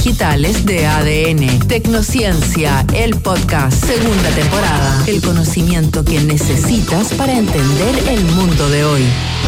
Digitales de ADN. Tecnociencia, el podcast, segunda temporada. El conocimiento que necesitas para entender el mundo de hoy.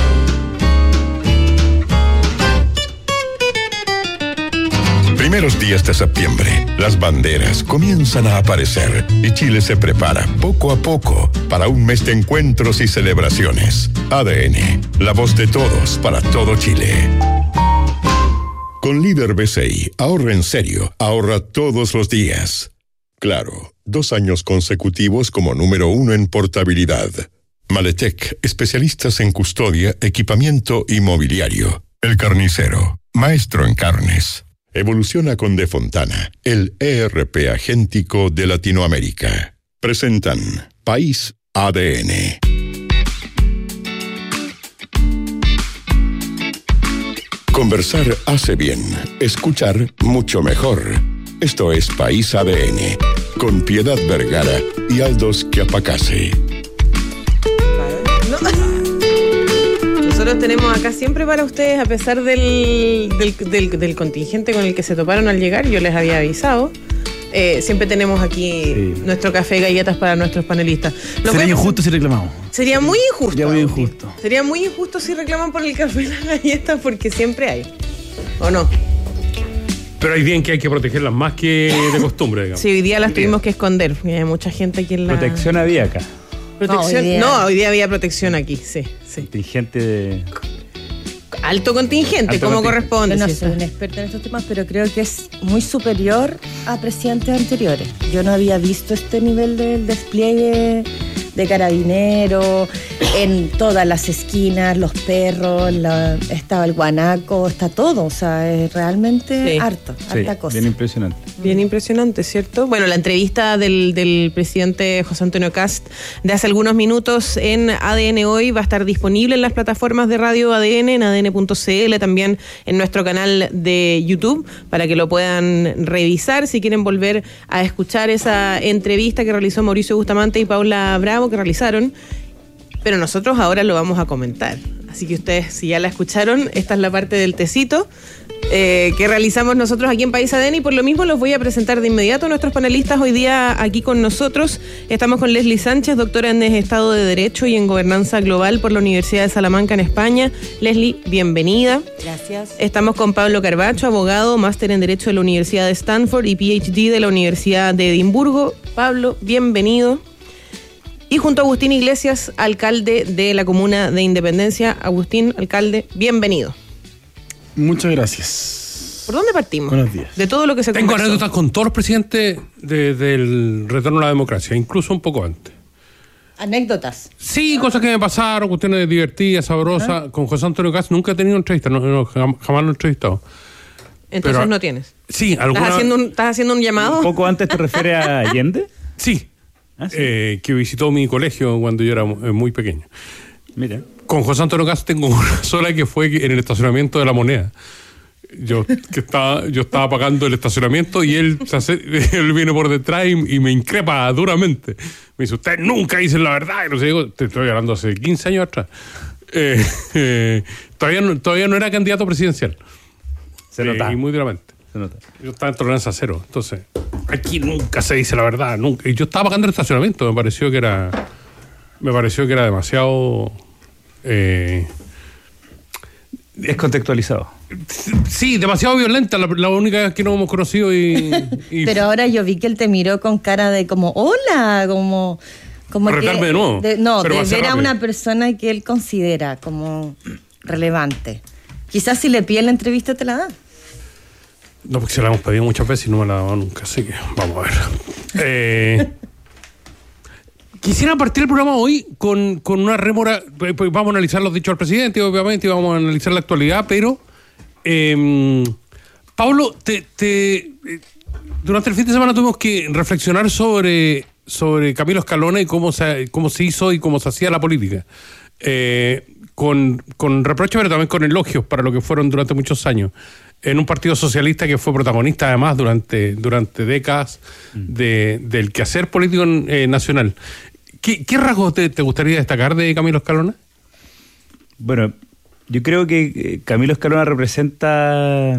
Primeros días de septiembre, las banderas comienzan a aparecer y Chile se prepara poco a poco para un mes de encuentros y celebraciones. ADN, la voz de todos para todo Chile. Con Líder BCI, ahorra en serio, ahorra todos los días. Claro, 2 años consecutivos como número 1 en portabilidad. Maletec, especialistas en custodia, equipamiento y mobiliario. El Carnicero, maestro en carnes. Evoluciona con De Fontana, el ERP agéntico de Latinoamérica. Presentan País ADN. Conversar hace bien, escuchar mucho mejor. Esto es País ADN, con Piedad Vergara y Aldous Quiapacase. Nosotros tenemos acá siempre para ustedes, a pesar del contingente con el que se toparon al llegar, yo les había avisado. Siempre tenemos aquí nuestro café y galletas para nuestros panelistas. Sería injusto si reclamamos. Sería muy injusto. Sería muy injusto. Sería muy injusto si reclaman por el café y las galletas, porque siempre hay. ¿O no? Pero hay bien que hay que protegerlas más que de costumbre, digamos. Sí, hoy día las tuvimos que esconder. Hay mucha gente aquí en la... Protección había acá. Hoy día había protección aquí, sí. Contingente de... Alto contingente, como corresponde. Yo no soy una experta en estos temas, pero creo que es muy superior a presidentes anteriores. Yo no había visto este nivel del despliegue de carabineros en todas las esquinas, los perros, estaba el guanaco, está todo, o sea, es realmente harta cosa. Bien impresionante. Bien impresionante, ¿cierto? Bueno, la entrevista del presidente José Antonio Kast de hace algunos minutos en ADN Hoy va a estar disponible en las plataformas de Radio ADN, en adn.cl, también en nuestro canal de YouTube, para que lo puedan revisar si quieren volver a escuchar esa entrevista que realizó Mauricio Bustamante y Paula Bravo, que realizaron, pero nosotros ahora lo vamos a comentar. Así que ustedes, si ya la escucharon, esta es la parte del tecito que realizamos nosotros aquí en País ADN, y por lo mismo los voy a presentar de inmediato a nuestros panelistas hoy día aquí con nosotros. Estamos con Leslie Sánchez, doctora en Estado de Derecho y en Gobernanza Global por la Universidad de Salamanca en España. Leslie, bienvenida. Gracias. Estamos con Pablo Carbacho, abogado, máster en Derecho de la Universidad de Stanford y PhD de la Universidad de Edimburgo. Pablo, bienvenido. Y junto a Agustín Iglesias, alcalde de la Comuna de Independencia. Agustín, alcalde, bienvenido. Muchas gracias. ¿Por dónde partimos? Buenos días. De todo lo que se Tengo conversó. anécdotas con todos los presidentes del retorno a la democracia, incluso un poco antes. ¿Anécdotas? Sí, cosas que me pasaron, cuestiones divertidas, sabrosas. Con José Antonio Kast nunca he tenido entrevista, jamás lo he entrevistado. Entonces Pero, no tienes. Sí, alguna... ¿Estás haciendo un llamado? ¿Un poco antes te refieres a Allende? Sí. ¿Sí? Que visitó mi colegio cuando yo era muy pequeño. Mira. Con José Antonio Kast tengo una sola, que fue en el estacionamiento de La Moneda. Yo estaba pagando el estacionamiento y él viene por detrás y me increpa duramente. Me dice, usted nunca dice la verdad. Y no sé, digo, te estoy hablando hace 15 años atrás. Todavía no era candidato presidencial. Se nota. Y muy duramente. Se nota. Yo estaba en tolerancia cero. Entonces, aquí nunca se dice la verdad. Nunca. Y yo estaba pagando el estacionamiento. Me pareció que era demasiado... Es contextualizado. Sí, demasiado violenta. La única vez que nos hemos conocido y Pero ahora yo vi que él te miró con cara de como, hola, como retarme que, de nuevo. de ver a rápido. una persona que él considera como relevante. Quizás si le pide la entrevista te la da. No, porque se la hemos pedido muchas veces y no me la ha dado nunca, así que vamos a ver. Quisiera partir el programa hoy con una rémora. Vamos a analizar los dichos del presidente, obviamente, y vamos a analizar la actualidad, pero Pablo, durante el fin de semana tuvimos que reflexionar sobre Camilo Escalona y cómo se hizo y cómo se hacía la política. Con reproches, pero también con elogios para lo que fueron durante muchos años. En un partido socialista que fue protagonista además durante décadas del quehacer político nacional. ¿Qué rasgos te gustaría destacar de Camilo Escalona? Bueno, Yo creo que Camilo Escalona representa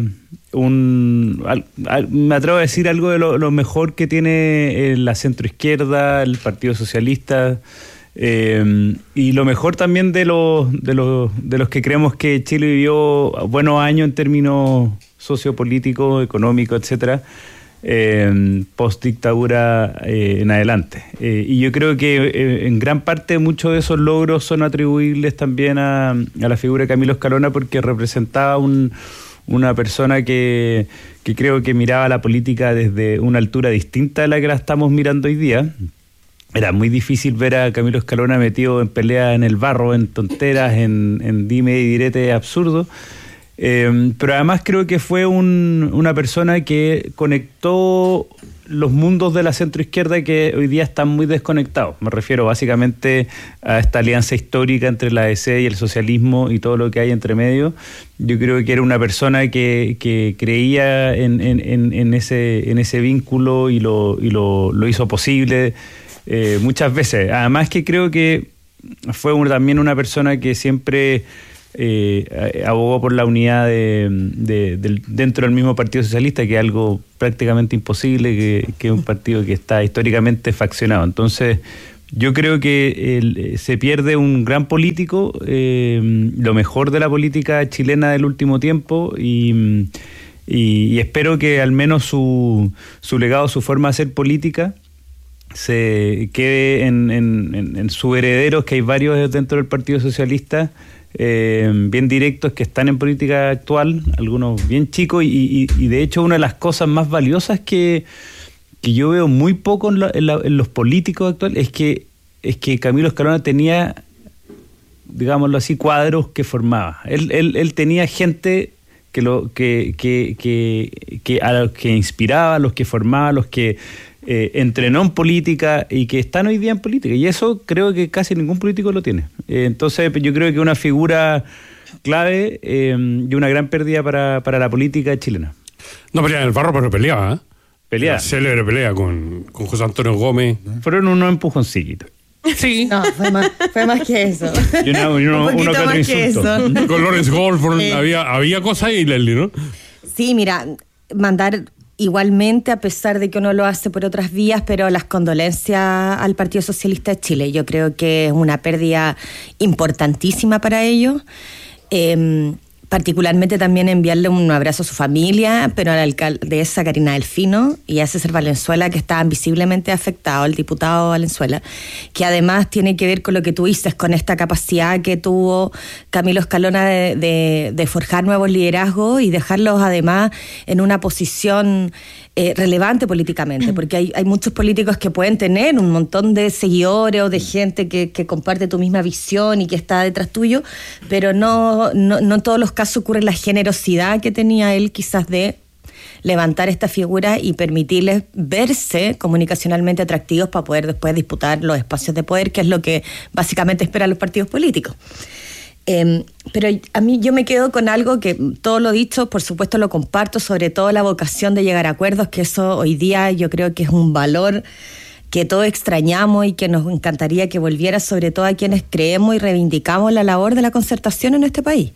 me atrevo a decir algo de lo mejor que tiene la centroizquierda, el Partido Socialista, y lo mejor también de los que creemos que Chile vivió buenos años en términos sociopolíticos, económicos, etcétera, post dictadura en adelante. Y yo creo que en gran parte muchos de esos logros son atribuibles también a la figura de Camilo Escalona, porque representaba una persona que creo que miraba la política desde una altura distinta a la que la estamos mirando hoy día. Era muy difícil ver a Camilo Escalona metido en pelea en el barro, en tonteras, en dime y direte absurdo. Pero además creo que fue una persona que conectó los mundos de la centroizquierda que hoy día están muy desconectados. Me refiero básicamente a esta alianza histórica entre la ADC y el socialismo y todo lo que hay entre medio. Yo creo que era una persona que creía en ese vínculo y lo hizo posible muchas veces. Además que creo que fue también una persona que siempre abogó por la unidad dentro del mismo Partido Socialista, que es algo prácticamente imposible, que es un partido que está históricamente faccionado. Entonces yo creo que se pierde un gran político, lo mejor de la política chilena del último tiempo, y espero que al menos su legado, su forma de hacer política se quede en sus herederos, que hay varios dentro del Partido Socialista, bien directos, que están en política actual, algunos bien chicos, y de hecho una de las cosas más valiosas que yo veo muy poco en los políticos actuales es que Camilo Escalona tenía, digámoslo así, cuadros que formaba. Él tenía gente a los que inspiraba, a los que formaba, a los que entrenó en política y que están hoy día en política, y eso creo que casi ningún político lo tiene. Entonces yo creo que una figura clave y una gran pérdida para la política chilena. No peleaba en el barro, pero peleaba, ¿eh? Peleaba. Célebre pelea con José Antonio Gómez. Fueron unos empujoncitos. Sí. No, fue más que eso. Y uno que otro más que insulto. eso. Con Lawrence Goldford había cosas ahí, Leslie, ¿no? Sí, mira, mandar igualmente, a pesar de que uno lo hace por otras vías, pero las condolencias al Partido Socialista de Chile. Yo creo que es una pérdida importantísima para ellos. Particularmente también enviarle un abrazo a su familia, pero a la alcaldesa Karina Delfino y a César Valenzuela, que estaban visiblemente afectados, el diputado Valenzuela, que además tiene que ver con lo que tú dices, con esta capacidad que tuvo Camilo Escalona de forjar nuevos liderazgos y dejarlos además en una posición relevante políticamente, porque hay muchos políticos que pueden tener un montón de seguidores o de gente que comparte tu misma visión y que está detrás tuyo, pero no en todos los casos ocurre la generosidad que tenía él, quizás, de levantar esta figura y permitirles verse comunicacionalmente atractivos para poder después disputar los espacios de poder, que es lo que básicamente esperan los partidos políticos. Pero a mí yo me quedo con algo que todo lo dicho, por supuesto lo comparto, sobre todo la vocación de llegar a acuerdos, que eso hoy día yo creo que es un valor que todos extrañamos y que nos encantaría que volviera, sobre todo a quienes creemos y reivindicamos la labor de la concertación en este país.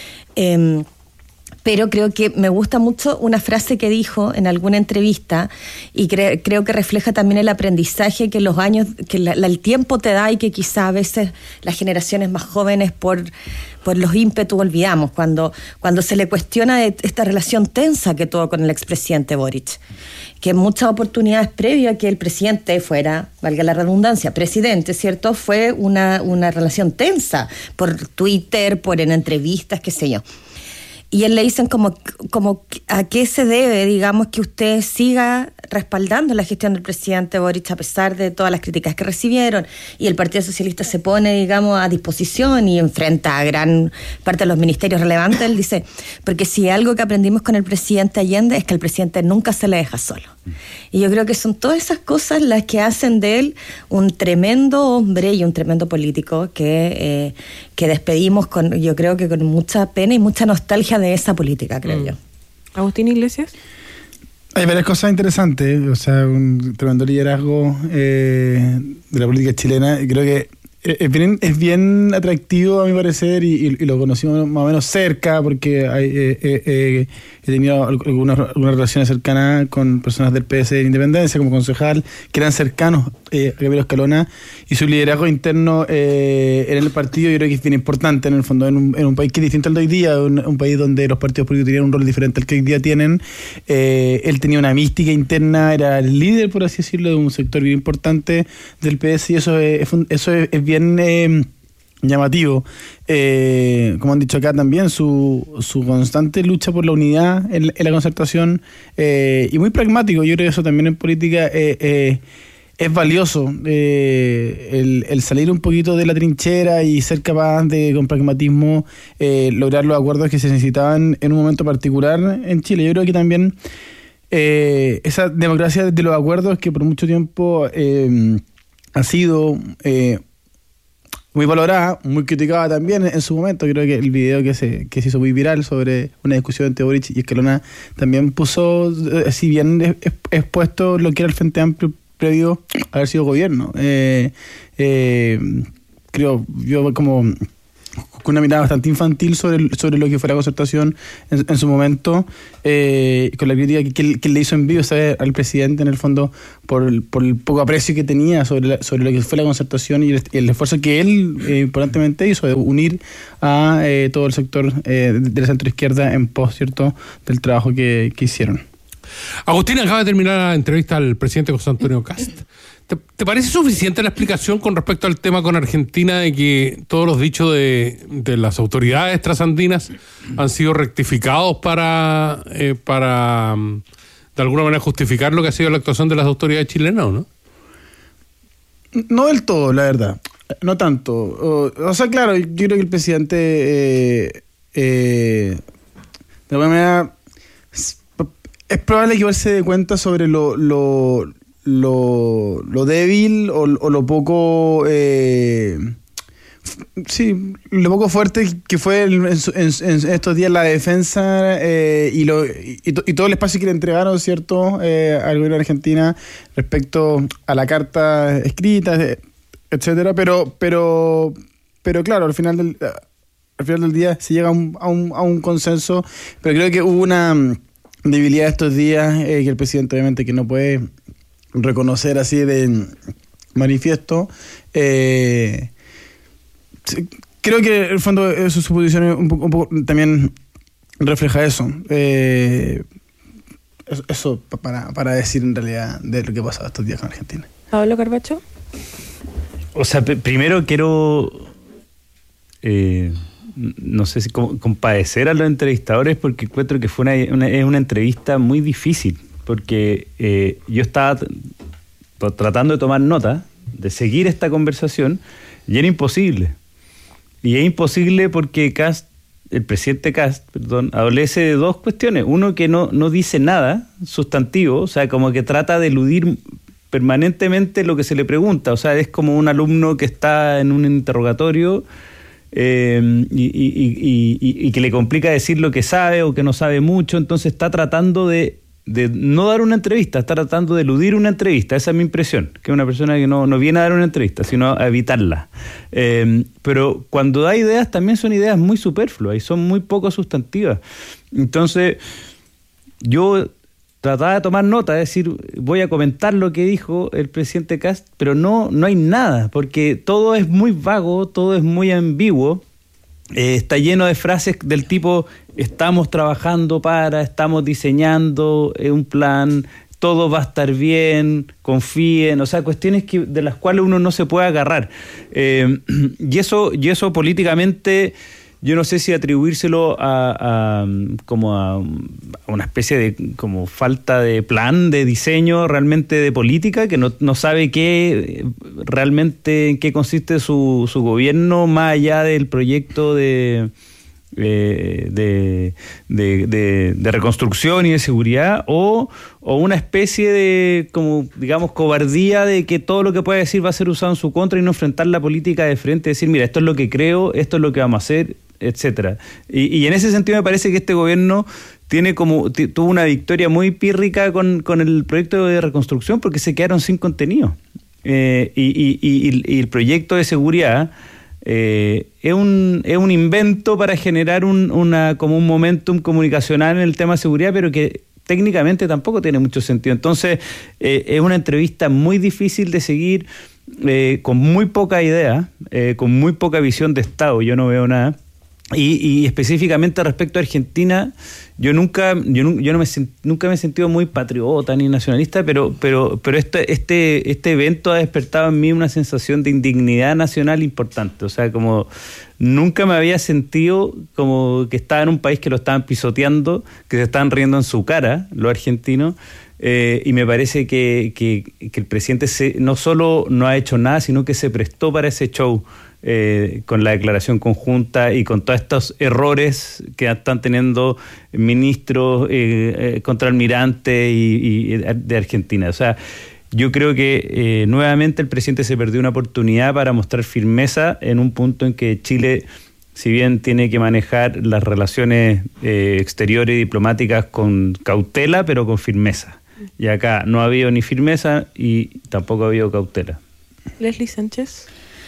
Pero creo que me gusta mucho una frase que dijo en alguna entrevista, y creo que refleja también el aprendizaje que los años, que el tiempo te da, y que quizá a veces las generaciones más jóvenes por los ímpetus olvidamos, cuando se le cuestiona esta relación tensa que tuvo con el expresidente Boric, que en muchas oportunidades previo a que el presidente fuera, valga la redundancia, presidente, ¿cierto? Fue una relación tensa por Twitter, en entrevistas, qué sé yo. Y él le dicen como a qué se debe, digamos, que usted siga respaldando la gestión del presidente Boric a pesar de todas las críticas que recibieron, y el Partido Socialista se pone, digamos, a disposición y enfrenta a gran parte de los ministerios relevantes. Él dice, porque si algo que aprendimos con el presidente Allende es que el presidente nunca se le deja solo. Y yo creo que son todas esas cosas las que hacen de él un tremendo hombre y un tremendo político que despedimos yo creo que con mucha pena y mucha nostalgia de esa política, creo yo. Agustín Iglesias. Hay varias cosas interesantes, o sea, un tremendo liderazgo de la política chilena, y creo que Es bien atractivo a mi parecer y lo conocimos más o menos cerca porque he tenido algunas relaciones cercanas con personas del PS de Independencia como concejal que eran cercanos a Gabriel Escalona y su liderazgo interno en el partido yo creo que es bien importante en el fondo en un país que es distinto al de hoy día, un país donde los partidos políticos tenían un rol diferente al que hoy día tienen. Él tenía una mística interna, era el líder por así decirlo de un sector bien importante del PS y eso es bien llamativo. Como han dicho acá también, su constante lucha por la unidad en la concertación y muy pragmático. Yo creo que eso también en política es valioso, el salir un poquito de la trinchera y ser capaz de, con pragmatismo, lograr los acuerdos que se necesitaban en un momento particular en Chile. Yo creo que también esa democracia de los acuerdos que por mucho tiempo ha sido muy valorada, muy criticada también en su momento. Creo que el video que se hizo muy viral sobre una discusión entre Boric y Escalona también puso, si bien expuesto lo que era el Frente Amplio previo a haber sido gobierno. Creo yo como con una mirada bastante infantil sobre lo que fue la concertación en su momento, con la crítica que le hizo en vivo al presidente en el fondo por el poco aprecio que tenía sobre lo que fue la concertación y el esfuerzo que él importantemente hizo de unir a todo el sector de la centroizquierda en pos, ¿cierto?, del trabajo que hicieron. Agustín, acaba de terminar la entrevista al presidente José Antonio Kast. ¿Te parece suficiente la explicación con respecto al tema con Argentina de que todos los dichos de las autoridades trasandinas han sido rectificados para de alguna manera justificar lo que ha sido la actuación de las autoridades chilenas, o no? No del todo, la verdad. No tanto. O sea, claro, yo creo que el presidente de alguna manera es probable que igual se dé cuenta sobre lo débil o lo poco lo poco fuerte que fue en estos días la defensa y todo el espacio que le entregaron, ¿cierto?, al gobierno de Argentina respecto a la carta escrita, etcétera, pero claro, al final del día se llega a un consenso, pero creo que hubo una debilidad estos días que el presidente obviamente que no puede reconocer así de manifiesto. Creo que en el fondo su posición un poco también refleja eso. Eso para decir en realidad de lo que ha pasado estos días con Argentina. ¿Pablo Carbacho? O sea, primero quiero no sé si compadecer a los entrevistadores porque encuentro que fue una entrevista muy difícil, porque yo estaba tratando de tomar nota, de seguir esta conversación, y era imposible. Y es imposible porque el presidente Kast, adolece de dos cuestiones. Uno, que no dice nada sustantivo, o sea, como que trata de eludir permanentemente lo que se le pregunta. O sea, es como un alumno que está en un interrogatorio y que le complica decir lo que sabe o que no sabe mucho, entonces está tratando de no dar una entrevista, está tratando de eludir una entrevista. Esa es mi impresión, que es una persona que no viene a dar una entrevista, sino a evitarla. Pero cuando da ideas, también son ideas muy superfluas y son muy poco sustantivas. Entonces, yo trataba de tomar nota, es decir, voy a comentar lo que dijo el presidente Kast, pero no hay nada, porque todo es muy vago, todo es muy ambiguo. Está lleno de frases del tipo: estamos trabajando estamos diseñando un plan, todo va a estar bien, confíen, o sea, cuestiones de las cuales uno no se puede agarrar. Y eso políticamente, yo no sé si atribuírselo a una especie de como falta de plan, de diseño realmente de política, que no sabe realmente en qué consiste su gobierno, más allá del proyecto de reconstrucción y de seguridad, o una especie de, como digamos, cobardía de que todo lo que pueda decir va a ser usado en su contra y no enfrentar la política de frente, decir, mira, esto es lo que creo, esto es lo que vamos a hacer, etcétera. Y en ese sentido me parece que este gobierno tuvo una victoria muy pírrica con el proyecto de reconstrucción, porque se quedaron sin contenido. y el proyecto de seguridad es un invento para generar como un momentum comunicacional en el tema de seguridad, pero que técnicamente tampoco tiene mucho sentido. Entonces, es una entrevista muy difícil de seguir, con muy poca idea, con muy poca visión de Estado. Yo no veo nada. Y específicamente respecto a Argentina, yo nunca me he sentido muy patriota ni nacionalista, pero este evento ha despertado en mí una sensación de indignidad nacional importante. O sea, como nunca me había sentido como que estaba en un país que lo estaban pisoteando, que se estaban riendo en su cara, los argentinos. Y me parece que el presidente no solo no ha hecho nada, sino que se prestó para ese show, con la declaración conjunta y con todos estos errores que están teniendo ministros, contraalmirantes y de Argentina. O sea, yo creo que nuevamente el presidente se perdió una oportunidad para mostrar firmeza en un punto en que Chile, si bien tiene que manejar las relaciones exteriores y diplomáticas con cautela, pero con firmeza. Y acá no ha habido ni firmeza y tampoco ha habido cautela. Leslie Sánchez.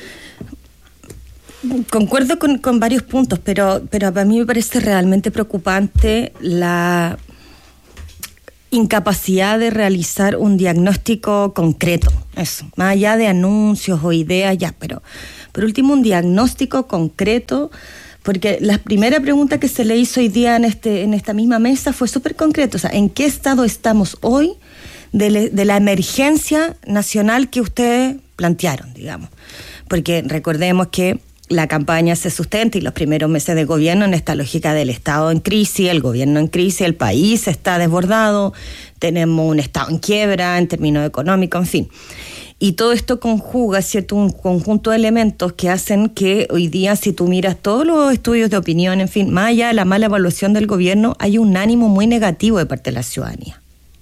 Concuerdo con varios puntos, pero para mí me parece realmente preocupante la incapacidad de realizar un diagnóstico concreto. Eso, más allá de anuncios o ideas, ya, pero por último un diagnóstico concreto. Porque la primera pregunta que se le hizo hoy día en esta misma mesa fue súper concreta. O sea, ¿en qué estado estamos hoy de la emergencia nacional que ustedes plantearon, digamos? Porque recordemos que la campaña se sustenta y los primeros meses de gobierno en esta lógica del Estado en crisis, el gobierno en crisis, el país está desbordado, tenemos un Estado en quiebra en términos económicos, en fin. Y todo esto conjuga, ¿cierto?, un conjunto de elementos que hacen que hoy día, si tú miras todos los estudios de opinión, en fin, más allá de la mala evaluación del gobierno, hay un ánimo muy negativo de parte de la ciudadanía.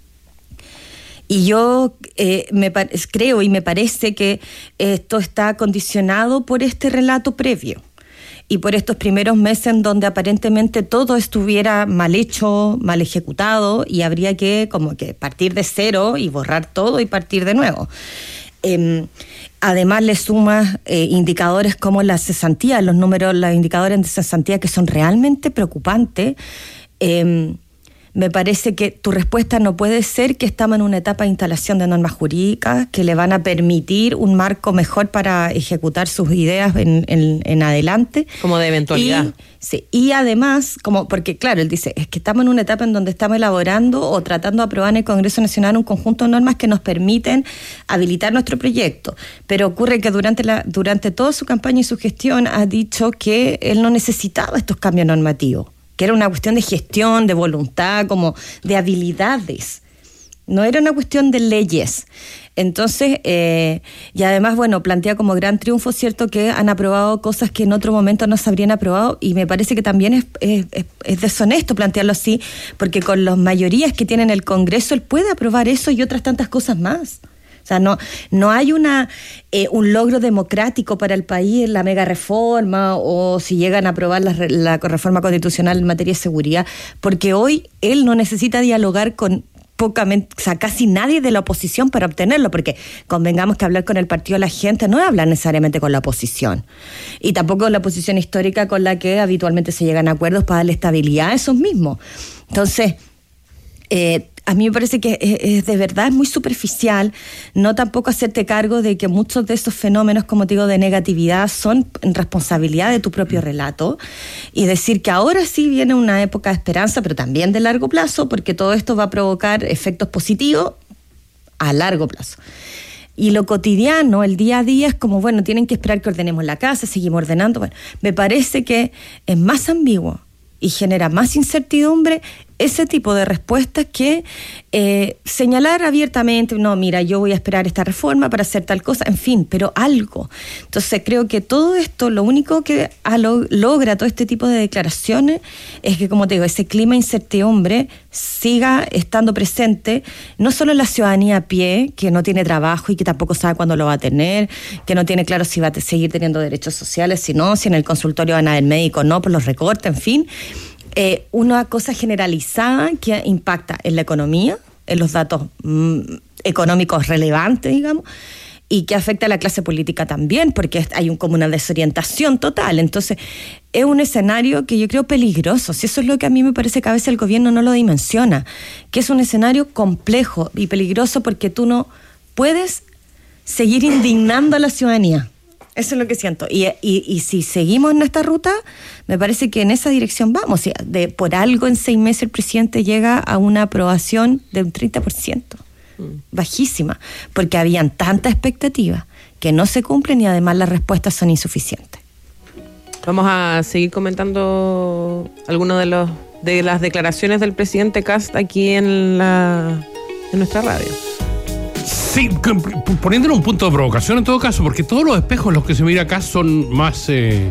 Y yo creo y me parece que esto está condicionado por este relato previo y por estos primeros meses en donde aparentemente todo estuviera mal hecho, mal ejecutado y habría que como que partir de cero y borrar todo y partir de nuevo. Además le sumas indicadores como la cesantía, los indicadores de cesantía que son realmente preocupantes. Me parece que tu respuesta no puede ser que estamos en una etapa de instalación de normas jurídicas que le van a permitir un marco mejor para ejecutar sus ideas en adelante. Como de eventualidad. Y además, porque claro, él dice, es que estamos en una etapa en donde estamos elaborando o tratando de aprobar en el Congreso Nacional un conjunto de normas que nos permiten habilitar nuestro proyecto. Pero ocurre que durante toda su campaña y su gestión ha dicho que él no necesitaba estos cambios normativos, que era una cuestión de gestión, de voluntad, como de habilidades. No era una cuestión de leyes. Entonces, y además, bueno, plantea como gran triunfo, ¿cierto?, que han aprobado cosas que en otro momento no se habrían aprobado, y me parece que también es deshonesto plantearlo así, porque con las mayorías que tiene en el Congreso, él puede aprobar eso y otras tantas cosas más. O sea, no hay un logro democrático para el país en la mega reforma o si llegan a aprobar la reforma constitucional en materia de seguridad, porque hoy él no necesita dialogar con casi nadie de la oposición para obtenerlo, porque convengamos que hablar con el partido de la gente no es hablar necesariamente con la oposición, y tampoco con la oposición histórica con la que habitualmente se llegan a acuerdos para darle estabilidad a esos mismos. Entonces, a mí me parece que es de verdad es muy superficial, no tampoco hacerte cargo de que muchos de esos fenómenos, como te digo, de negatividad son responsabilidad de tu propio relato, y decir que ahora sí viene una época de esperanza, pero también de largo plazo, porque todo esto va a provocar efectos positivos a largo plazo. Y lo cotidiano, el día a día, es como, bueno, tienen que esperar que ordenemos la casa, seguimos ordenando. Bueno, me parece que es más ambiguo y genera más incertidumbre ese tipo de respuestas que señalar abiertamente, no, mira, yo voy a esperar esta reforma para hacer tal cosa, en fin, pero algo. Entonces creo que todo esto, lo único que logra todo este tipo de declaraciones es que, como te digo, ese clima de incertidumbre siga estando presente, no solo en la ciudadanía a pie, que no tiene trabajo y que tampoco sabe cuándo lo va a tener, que no tiene claro si va a seguir teniendo derechos sociales, si no, si en el consultorio van a ver médico, no, por los recortes, en fin. Una cosa generalizada que impacta en la economía, en los datos económicos relevantes, digamos, y que afecta a la clase política también, porque hay como una desorientación total. Entonces, es un escenario que yo creo peligroso. Si eso es lo que a mí me parece que a veces el gobierno no lo dimensiona, que es un escenario complejo y peligroso porque tú no puedes seguir indignando a la ciudadanía. Eso es lo que siento. Y si seguimos en esta ruta, me parece que en esa dirección vamos. Por algo en 6 meses el presidente llega a una aprobación de un 30%. Bajísima. Porque habían tantas expectativas que no se cumplen y además las respuestas son insuficientes. Vamos a seguir comentando algunos de las declaraciones del presidente Kast aquí en nuestra radio. Sí, poniéndole un punto de provocación en todo caso, porque todos los espejos en los que se mira acá son más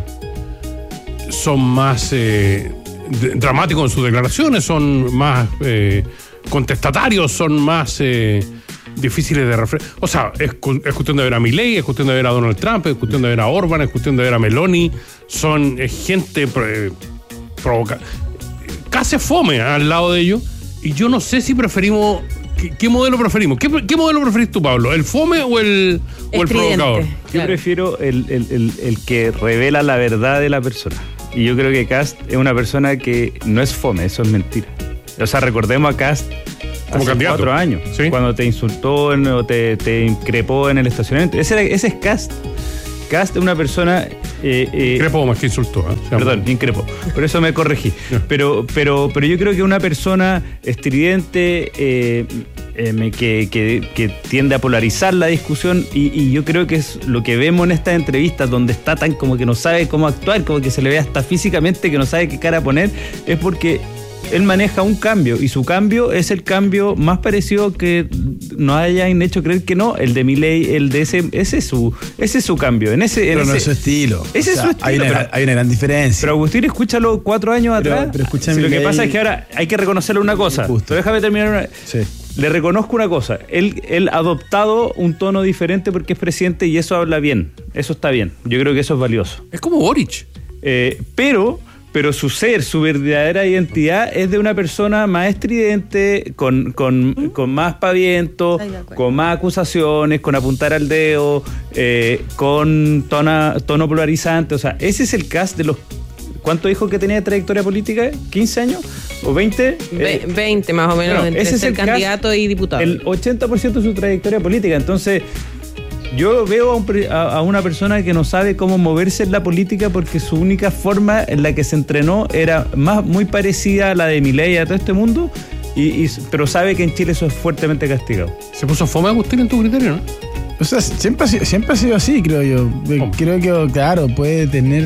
dramáticos en sus declaraciones, son más contestatarios, son más difíciles de reflejar. O sea, es cuestión de ver a Milei, es cuestión de ver a Donald Trump, es cuestión de ver a Orban, es cuestión de ver a Meloni. Son gente provocada. Casi fome al lado de ellos. Y yo no sé si preferimos... ¿Qué modelo preferimos? ¿Qué modelo preferís tú, Pablo? ¿El fome o el provocador? Yo prefiero el que revela la verdad de la persona. Y yo creo que Kast es una persona que no es fome, eso es mentira. O sea, recordemos a Kast como hace candidato. 4 años, ¿sí? Cuando te insultó o te increpó en el estacionamiento. Ese es Kast. Kast es una persona... increpó más que insultó. Perdón, increpó. Por eso me corregí. Pero yo creo que una persona estridente que tiende a polarizar la discusión y yo creo que es lo que vemos en estas entrevistas donde está tan como que no sabe cómo actuar, como que se le ve hasta físicamente que no sabe qué cara poner, es porque él maneja un cambio y su cambio es el cambio más parecido que nos hayan hecho creer que no, el de Milei, el de ese es su cambio. Pero no es su estilo. Ese es su estilo. Hay una gran diferencia. Pero Agustín, escúchalo 4 años atrás. Pero si lo que pasa es que ahora hay que reconocerle una cosa. Justo. Déjame terminar Sí. Le reconozco una cosa. Él ha adoptado un tono diferente porque es presidente y eso habla bien. Eso está bien. Yo creo que eso es valioso. Es como Boric. Pero su ser, su verdadera identidad es de una persona más estridente, con más paviento, con más acusaciones, con apuntar al dedo, con tono polarizante. O sea, ese es el cast de los... ¿Cuánto dijo que tenía de trayectoria política? ¿15 años? ¿O 20? 20 más o menos, no, entre ese es ser el candidato cast, y diputado. El 80% de su trayectoria política. Entonces... Yo veo a una persona que no sabe cómo moverse en la política porque su única forma en la que se entrenó era muy parecida a la de Milei, a todo este mundo, pero sabe que en Chile eso es fuertemente castigado. ¿Se puso fome, Agustín, en tu criterio, no? O sea, siempre ha sido así, creo yo. Creo que, claro, puede tener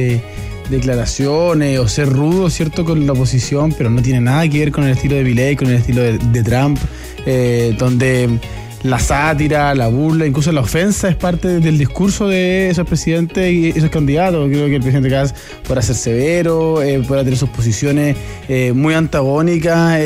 declaraciones o ser rudo, ¿cierto?, con la oposición, pero no tiene nada que ver con el estilo de Milei, con el estilo de Trump, donde... La sátira, la burla, incluso la ofensa es parte del discurso de esos presidentes y esos candidatos. Creo que el presidente Kast podrá ser severo, podrá tener sus posiciones muy antagónicas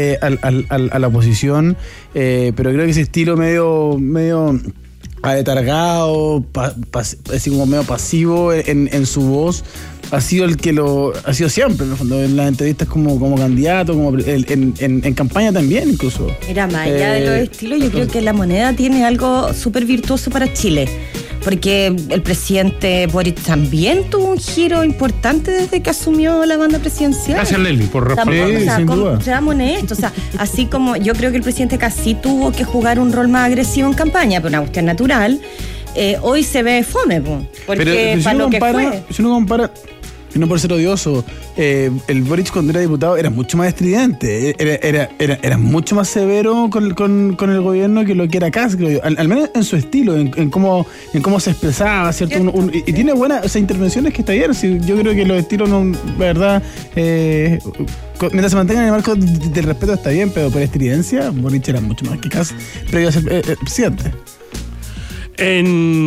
a la oposición, pero creo que ese estilo medio aletargado, así como medio pasivo en su voz, ha sido el que ha sido siempre, en el fondo, en las entrevistas como candidato, como en campaña también, incluso. Mira, más allá de los estilos, yo creo que la moneda tiene algo súper virtuoso para Chile. Porque el presidente Boric también tuvo un giro importante desde que asumió la banda presidencial. Gracias, Leslie, por responder. sin duda. Seamos honestos, o sea, así como yo creo que el presidente casi tuvo que jugar un rol más agresivo en campaña, pero una cuestión natural, hoy se ve fome, porque pero para lo que fue. Si uno compara, no por ser odioso, el Boric cuando era diputado era mucho más estridente, era mucho más severo con el gobierno que lo que era Kast, creo yo, al menos en su estilo, en cómo se expresaba, ¿cierto? Y tiene buenas intervenciones que está bien. Sí, yo creo que los estilos, no, la verdad, mientras se mantengan en el marco del respeto está bien, pero por estridencia, Boric era mucho más que Kast previo a ser presidente.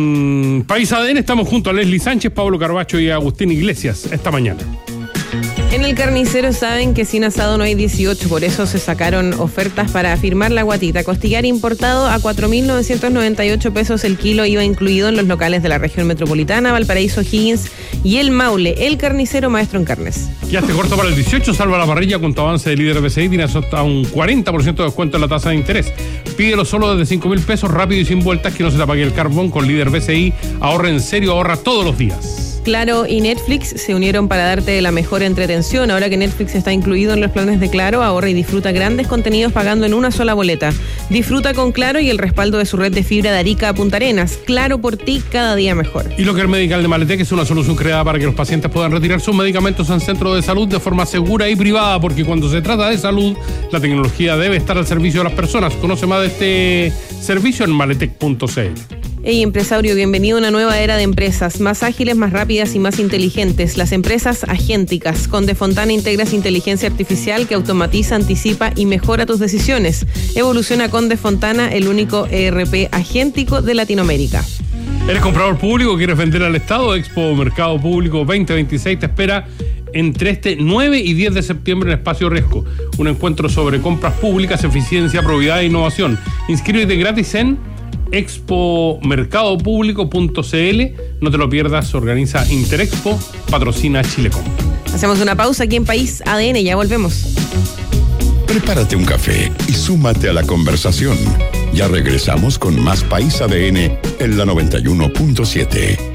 En País ADN estamos junto a Leslie Sánchez, Pablo Carbacho y Agustín Iglesias esta mañana. En el carnicero saben que sin asado no hay 18, por eso se sacaron ofertas para firmar la guatita. Costillar importado a 4.998 pesos el kilo, iba incluido en los locales de la región metropolitana, Valparaíso, Higgins y el Maule. El carnicero maestro en carnes. Ya te corto para el 18, salva la parrilla con tu avance de líder BCI, tienes hasta un 40% de descuento en la tasa de interés. Pídelo solo desde 5.000 pesos, rápido y sin vueltas, que no se te apague el carbón con líder BCI. Ahorra en serio, ahorra todos los días. Claro y Netflix se unieron para darte la mejor entretención. Ahora que Netflix está incluido en los planes de Claro, ahorra y disfruta grandes contenidos pagando en una sola boleta. Disfruta con Claro y el respaldo de su red de fibra de Arica a Punta Arenas. Claro por ti, cada día mejor. Y Locker Medical de Maletec es una solución creada para que los pacientes puedan retirar sus medicamentos en centros de salud de forma segura y privada, porque cuando se trata de salud, la tecnología debe estar al servicio de las personas. Conoce más de este servicio en maletec.cl. Hey empresario, bienvenido a una nueva era de empresas, más ágiles, más rápidas y más inteligentes. Las empresas agénticas. Con De Fontana integras inteligencia artificial que automatiza, anticipa y mejora tus decisiones. Evoluciona con De Fontana, el único ERP agéntico de Latinoamérica. ¿Eres comprador público? ¿Quieres vender al Estado? Expo Mercado Público 2026 te espera entre este 9 y 10 de septiembre en Espacio Riesgo. Un encuentro sobre compras públicas, eficiencia, probidad e innovación. Inscríbete gratis en expomercadopublico.cl. No te lo pierdas, organiza Interexpo, patrocina Chilecom. Hacemos una pausa aquí en País ADN, ya volvemos. Prepárate un café y súmate a la conversación. Ya regresamos con más País ADN en la 91.7.